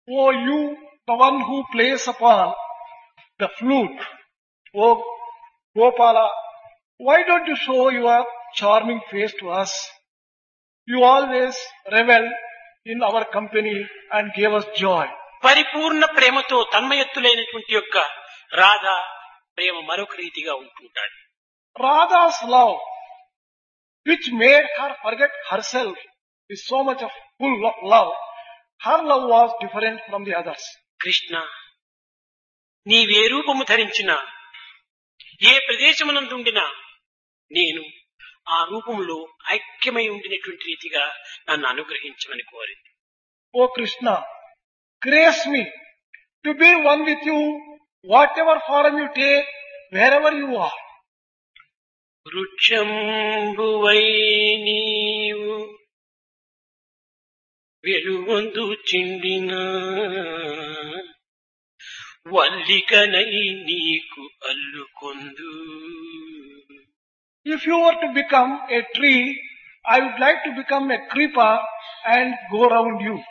Oh, you, the one who plays upon the flute. Oh, Gopala, why don't you show your charming face to us? You always revel in our company and gave us joy. పరిపూర్ణ ప్రేమతో తన్మయత్తులైనటువంటి యొక్క రాధ ప్రేమ మరొక రీతిగా ఉంటుంటాడు. Radha's love, which made her forget herself, is so much of full of love. Her love was different from the others. Krishna, నీవే రూపము ధరించిన ఏ ప్రదేశమునందుండినా నేను ఆ రూపంలో ఐక్యమై ఉండినటువంటి రీతిగా నన్ను అనుగ్రహించమని కోరింది. O Krishna, grace me to be one with you, whatever form you take, wherever you are. వృక్షంబువై నీవు వెలుగొందు చిండిన వల్లికనై నీకు అల్లుకొందు. If you were to become a tree, I would like to become a creeper and go around you.